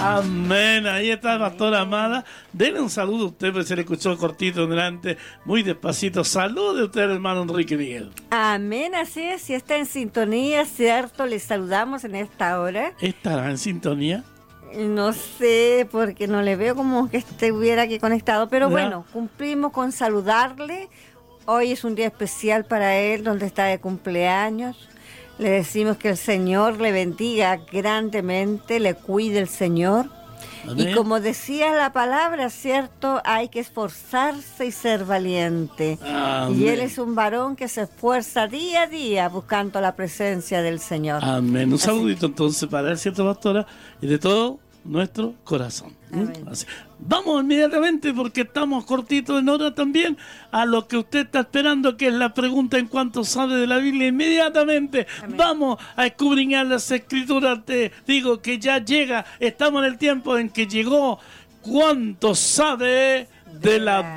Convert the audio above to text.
Amén. Ahí está, pastora amada. Denle un saludo a usted, porque se le escuchó cortito delante, muy despacito. Salude a usted, hermano Enrique Miguel. Amén, así es. Si está en sintonía, ¿cierto? Les saludamos en esta hora. ¿Estará en sintonía? No sé, porque no le veo como que estuviera aquí conectado, pero bueno, cumplimos con saludarle. Hoy es un día especial para él, donde está de cumpleaños. Le decimos que el Señor le bendiga grandemente, le cuide el Señor. Amén. Y como decía la palabra, ¿cierto? Hay que esforzarse y ser valiente. Amén. Y él es un varón que se esfuerza día a día buscando la presencia del Señor. Amén. Un saludito entonces para él, ¿cierto, pastora? Y de todo nuestro corazón. Así. Vamos inmediatamente, porque estamos cortitos en hora también, a lo que usted está esperando, que es la pregunta en cuanto sabe de la Biblia. Inmediatamente Amén. Vamos a escudriñar las escrituras. Te digo que ya llega, estamos en el tiempo en que llegó cuánto sabe de la